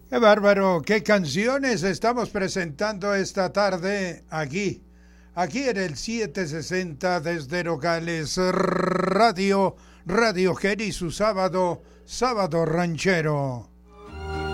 Qué bárbaro, qué canciones estamos presentando esta tarde aquí en el 760 desde Nogales Radio, Radio Geri, su sábado ranchero.